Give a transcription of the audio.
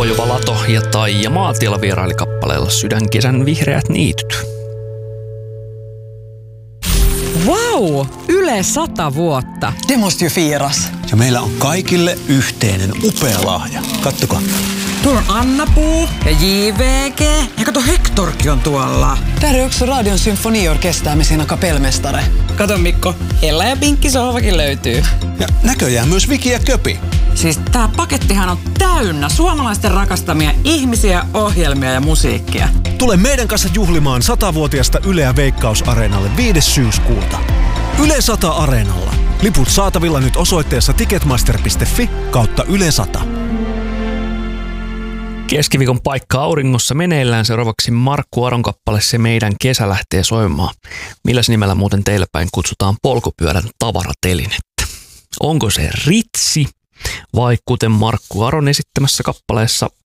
Oiva Lato ja Taija Maatiala vieraili kappaleella Sydänkesän vihreät niityt. Vau! Yle 100 vuotta. Det måste ju firas. Ja meillä on kaikille yhteinen upea lahja. Kattokaa. Tuolla on Anna-Puu ja JVG. Ja kato, Hektorkin on tuolla. Där är också Radion symfoniorkester med sina kapellmästare. Kato Mikko, Ella ja Pinkki sohvakin löytyy. Ja näköjään myös Viki ja Köpi. Siis tää pakettihan on täynnä suomalaisten rakastamia ihmisiä, ohjelmia ja musiikkia. Tule meidän kanssa juhlimaan 100-vuotiasta Yleä Veikkaus-areenalle 5. syyskuuta. Yle 100 Areenalla. Liput saatavilla nyt osoitteessa ticketmaster.fi/Yle 100. Keskiviikon paikka auringossa meneillään. Seuraavaksi Markku Aron kappale Se meidän kesä lähtee soimaan. Milläs nimellä muuten teillä päin kutsutaan polkupyörän tavaratelinettä? Onko se ritsi vai kuten Markku Aron esittämässä kappaleessa